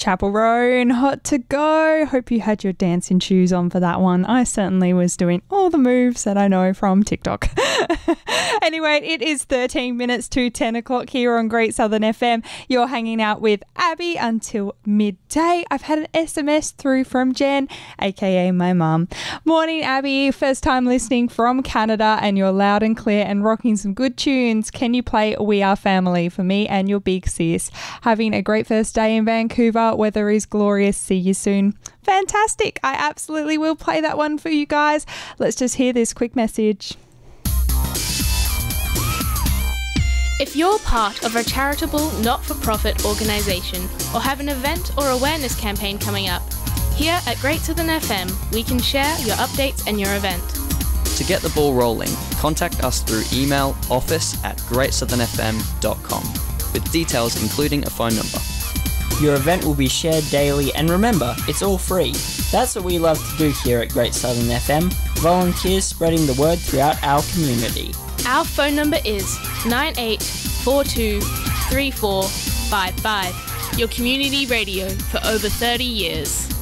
Chapel Row and Hot to Go. Hope you had your dancing shoes on for that one. I certainly was doing all the moves that I know from TikTok. Anyway, it is 13 minutes to 10 o'clock here on Great Southern FM. You're hanging out with Abby until midday. I've had an SMS through from Jen, aka my mum. Morning, Abby. First time listening from Canada, and you're loud and clear and rocking some good tunes. Can you play We Are Family for me and your big sis? Having a great first day in Vancouver. Weather is glorious. See you soon. Fantastic. I absolutely will play that one for you guys. Let's just hear this quick message. If you're part of a charitable, not-for-profit organisation or have an event or awareness campaign coming up, here at Great Southern FM, we can share your updates and your event. To get the ball rolling, contact us through email office@greatsouthernfm.com with details including a phone number. Your event will be shared daily, and remember, it's all free. That's what we love to do here at Great Southern FM, volunteers spreading the word throughout our community. Our phone number is 98423455. Your community radio for over 30 years.